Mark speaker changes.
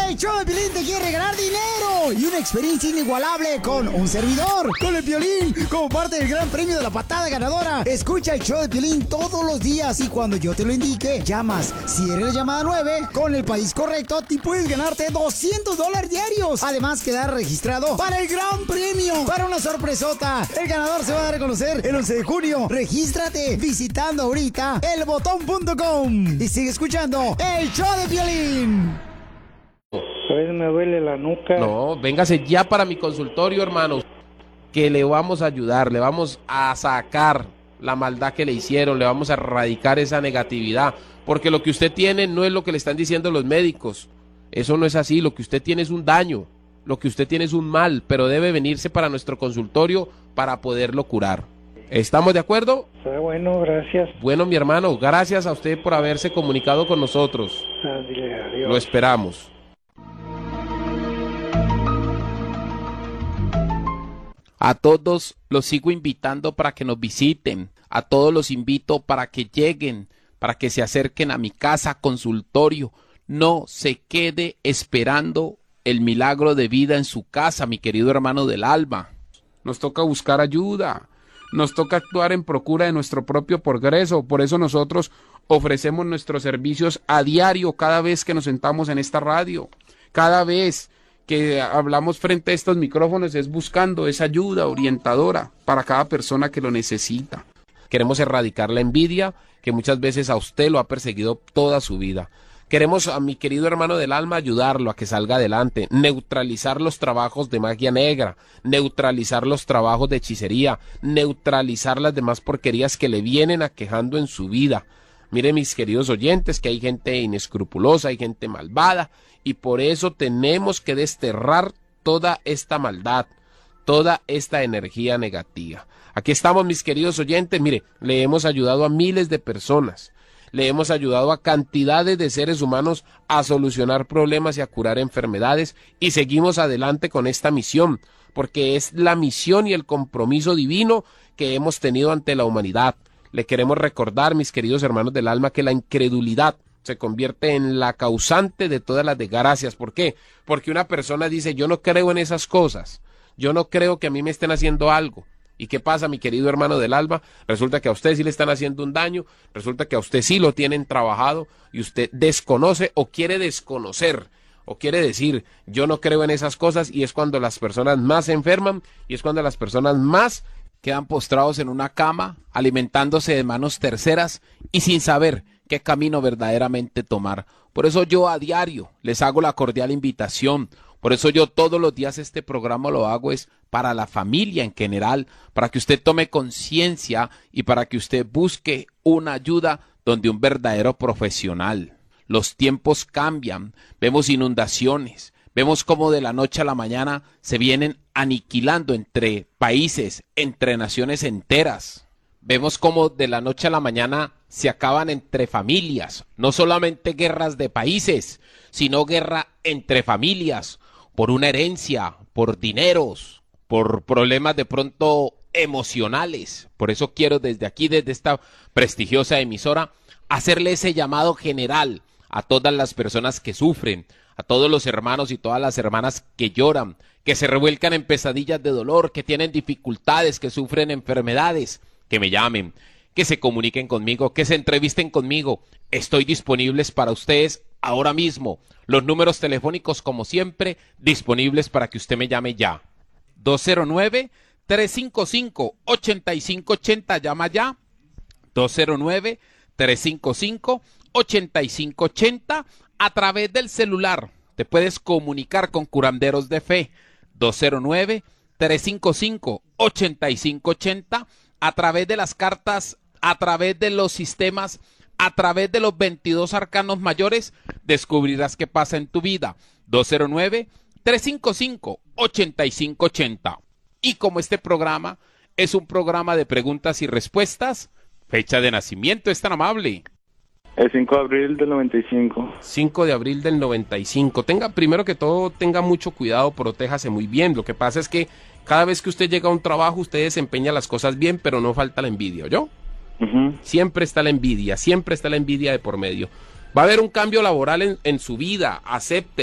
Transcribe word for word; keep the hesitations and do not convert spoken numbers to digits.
Speaker 1: El show de Piolín te quiere regalar dinero y una experiencia inigualable con un servidor, con el Piolín, como parte del gran premio de la patada ganadora. Escucha el show de Piolín todos los días y cuando yo te lo indique, llamas. Si eres la llamada nueve, con el país correcto, te puedes ganarte doscientos dólares diarios. Además, quedar registrado para el gran premio, para una sorpresota. El ganador se va a dar a conocer el once de junio. Regístrate visitando ahorita el botón punto com y sigue escuchando el show de Piolín.
Speaker 2: A veces me duele la nuca.
Speaker 3: No, véngase ya para mi consultorio, hermano, que le vamos a ayudar, le vamos a sacar la maldad que le hicieron, le vamos a erradicar esa negatividad, porque lo que usted tiene no es lo que le están diciendo los médicos, eso no es así, lo que usted tiene es un daño, lo que usted tiene es un mal, pero debe venirse para nuestro consultorio para poderlo curar. ¿Estamos de acuerdo?
Speaker 2: Está bueno, gracias.
Speaker 3: Bueno, mi hermano, gracias a usted por haberse comunicado con nosotros.
Speaker 2: Ah, dile adiós.
Speaker 3: Lo esperamos. A todos los sigo invitando para que nos visiten. A todos los invito para que lleguen, para que se acerquen a mi casa, consultorio. No se quede esperando el milagro de vida en su casa, mi querido hermano del alma. Nos toca buscar ayuda. Nos toca actuar en procura de nuestro propio progreso. Por eso nosotros ofrecemos nuestros servicios a diario cada vez que nos sentamos en esta radio. Cada vez que hablamos frente a estos micrófonos es buscando esa ayuda orientadora para cada persona que lo necesita. Queremos erradicar la envidia que muchas veces a usted lo ha perseguido toda su vida. Queremos a mi querido hermano del alma ayudarlo a que salga adelante, neutralizar los trabajos de magia negra, neutralizar los trabajos de hechicería, neutralizar las demás porquerías que le vienen aquejando en su vida. Miren, mis queridos oyentes, que hay gente inescrupulosa, hay gente malvada, y por eso tenemos que desterrar toda esta maldad, toda esta energía negativa. Aquí estamos, mis queridos oyentes, mire, le hemos ayudado a miles de personas, le hemos ayudado a cantidades de seres humanos a solucionar problemas y a curar enfermedades, y seguimos adelante con esta misión, porque es la misión y el compromiso divino que hemos tenido ante la humanidad. Le queremos recordar, mis queridos hermanos del alma, que la incredulidad se convierte en la causante de todas las desgracias. ¿Por qué? Porque una persona dice, yo no creo en esas cosas, yo no creo que a mí me estén haciendo algo. ¿Y qué pasa, mi querido hermano del alma? Resulta que a usted sí le están haciendo un daño, resulta que a usted sí lo tienen trabajado y usted desconoce o quiere desconocer, o quiere decir, yo no creo en esas cosas, y es cuando las personas más se enferman y es cuando las personas más quedan postrados en una cama, alimentándose de manos terceras y sin saber qué camino verdaderamente tomar. Por eso yo a diario les hago la cordial invitación. Por eso yo todos los días este programa lo hago es para la familia en general, para que usted tome conciencia y para que usted busque una ayuda donde un verdadero profesional. Los tiempos cambian, vemos inundaciones, vemos cómo de la noche a la mañana se vienen aniquilando entre países, entre naciones enteras. Vemos cómo de la noche a la mañana se acaban entre familias, no solamente guerras de países, sino guerra entre familias, por una herencia, por dineros, por problemas de pronto emocionales. Por eso quiero desde aquí, desde esta prestigiosa emisora, hacerle ese llamado general a todas las personas que sufren, a todos los hermanos y todas las hermanas que lloran, que se revuelcan en pesadillas de dolor, que tienen dificultades, que sufren enfermedades, que me llamen, que se comuniquen conmigo, que se entrevisten conmigo. Estoy disponibles para ustedes ahora mismo. Los números telefónicos, como siempre, disponibles para que usted me llame ya. dos cero nueve, tres cinco cinco, ocho cinco ocho cero, llama ya. dos cero nueve, tres cinco cinco, ocho cinco ocho cero. A través del celular te puedes comunicar con Curanderos de Fe. dos cero nueve, tres cinco cinco, ocho cinco ocho cero. A través de las cartas, a través de los sistemas, a través de los veintidós arcanos mayores, descubrirás qué pasa en tu vida. dos cero nueve, tres cinco cinco, ocho cinco ocho cero. Y como este programa es un programa de preguntas y respuestas, fecha de nacimiento, es tan amable.
Speaker 2: El cinco de abril del noventa y cinco.
Speaker 3: cinco de abril del noventa y cinco. Tenga, primero que todo, tenga mucho cuidado, protéjase muy bien. Lo que pasa es que cada vez que usted llega a un trabajo, usted desempeña las cosas bien, pero no falta la envidia, ¿yo? Uh-huh. Siempre está la envidia, siempre está la envidia de por medio. Va a haber un cambio laboral en, en su vida, acepte.